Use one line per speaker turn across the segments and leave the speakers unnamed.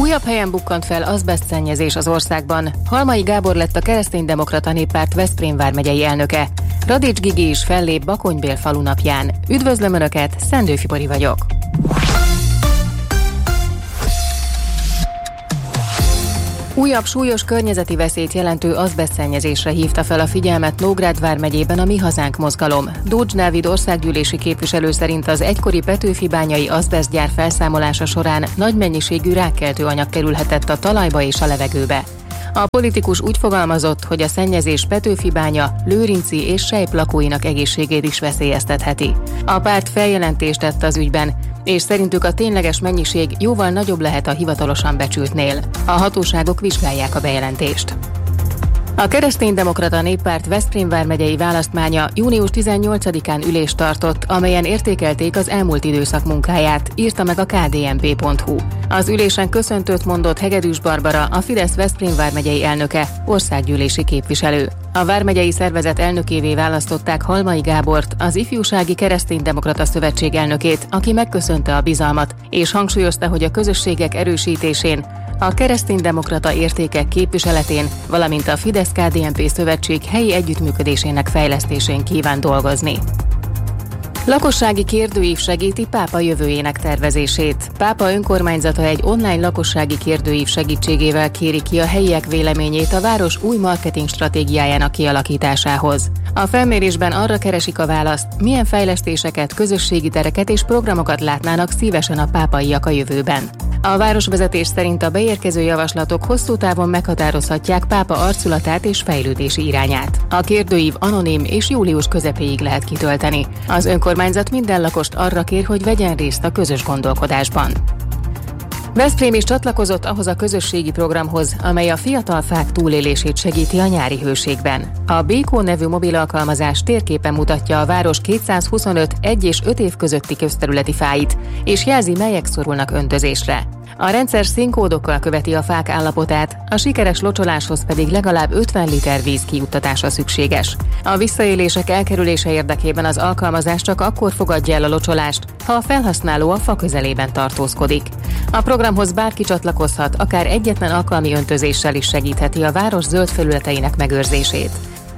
Újabb helyen bukkant fel azbesztszennyezés az országban. Halmai Gábor lett a Kereszténydemokrata Néppárt Veszprém vármegyei elnöke. Radics Gigi is fellép Bakonybél falu napján. Üdvözlöm Önöket, Szendő Fibori vagyok. Újabb súlyos környezeti veszélyt jelentő azbesztszennyezésre hívta fel a figyelmet Nógrád vármegyében a Mi Hazánk mozgalom. Dócs Dávid országgyűlési képviselő szerint az egykori Petőfi-bányai azbesztgyár felszámolása során nagy mennyiségű rákkeltő anyag kerülhetett a talajba és a levegőbe. A politikus úgy fogalmazott, hogy a szennyezés Petőfi-bánya, Lőrinci és Sejp lakóinak egészségét is veszélyeztetheti. A párt feljelentést tett az ügyben, és szerintük a tényleges mennyiség jóval nagyobb lehet a hivatalosan becsültnél. A hatóságok vizsgálják a bejelentést. A Kereszténydemokrata Néppárt Veszprém vármegyei választmánya június 18-án ülést tartott, amelyen értékelték az elmúlt időszak munkáját, írta meg a kdnp.hu. Az ülésen köszöntőt mondott Hegedűs Barbara, a Fidesz Veszprém vármegyei elnöke, országgyűlési képviselő. A vármegyei szervezet elnökévé választották Halmai Gábort, az Ifjúsági Kereszténydemokrata Szövetség elnökét, aki megköszönte a bizalmat, és hangsúlyozta, hogy a közösségek erősítésén, a kereszténydemokrata értékek képviseletén, valamint a Fidesz-KDNP szövetség helyi együttműködésének fejlesztésén kíván dolgozni. Lakossági kérdőív segíti Pápa jövőjének tervezését. Pápa önkormányzata egy online lakossági kérdőív segítségével kéri ki a helyiek véleményét a város új marketing stratégiájának kialakításához. A felmérésben arra keresik a választ, milyen fejlesztéseket, közösségi tereket és programokat látnának szívesen a pápaiak a jövőben. A városvezetés szerint a beérkező javaslatok hosszú távon meghatározhatják Pápa arculatát és fejlődési irányát. A kérdőív anonim és július közepéig lehet kitölteni. Az önkormányzat minden lakost arra kér, hogy vegyen részt a közös gondolkodásban. Veszprém is csatlakozott ahhoz a közösségi programhoz, amely a fiatal fák túlélését segíti a nyári hőségben. A Békó nevű mobil alkalmazás térképen mutatja a város 225 1 és 5 év közötti közterületi fáit, és jelzi, melyek szorulnak öntözésre. A rendszer színkódokkal követi a fák állapotát, a sikeres locsoláshoz pedig legalább 50 liter víz kijuttatása szükséges. A visszaélések elkerülése érdekében az alkalmazás csak akkor fogadja el a locsolást, ha a felhasználó a fa közelében tartózkodik. A programhoz bárki csatlakozhat, akár egyetlen alkalmi öntözéssel is segítheti a város zöld felületeinek megőrzését.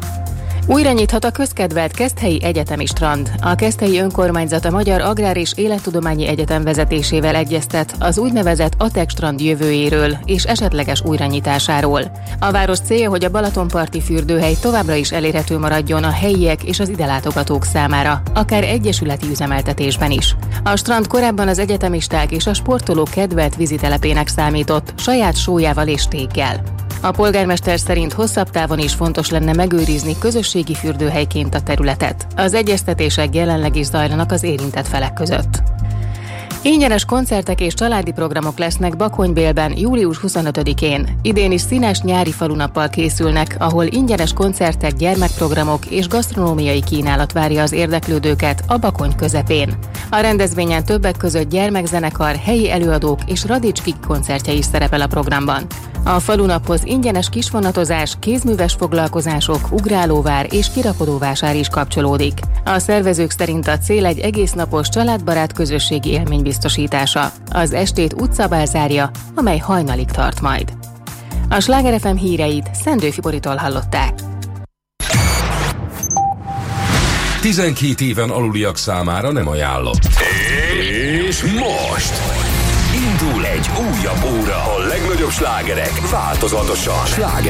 Újra nyithat a közkedvelt Keszthelyi Egyetemi Strand. A Keszthelyi Önkormányzat a Magyar Agrár és Élettudományi Egyetem vezetésével egyeztet az úgynevezett ATEK strand jövőjéről és esetleges újranyitásáról. A város célja, hogy a Balatonparti fürdőhely továbbra is elérhető maradjon a helyiek és az ide látogatók számára, akár egyesületi üzemeltetésben is. A strand korábban az egyetemisták és a sportolók kedvelt vízitelepének számított, saját sójával és téggel. A polgármester szerint hosszabb távon is fontos lenne megőrizni közösségi fürdőhelyként a területet. Az egyeztetések jelenleg is zajlanak az érintett felek között. Ingyenes koncertek és családi programok lesznek Bakonybélben július 25-én. Idén is színes nyári falunappal készülnek, ahol ingyenes koncertek, gyermekprogramok és gasztronómiai kínálat várja az érdeklődőket a Bakony közepén. A rendezvényen többek között gyermekzenekar, helyi előadók és Radics Gigi koncertje is szerepel a programban. A falunaphoz ingyenes kisvonatozás, kézműves foglalkozások, ugrálóvár és kirakodóvásár is kapcsolódik. A szervezők szerint a cél egy egésznapos családbarát közösségi élmény biztosítása. Az estét utcabál zárja, amely hajnalig tart majd. A Sláger FM híreit Szendő Fiboritól hallották.
12 éven aluliak számára nem ajánlott.
És most indul egy újabb óra. A legnagyobb slágerek változatosan. Sláger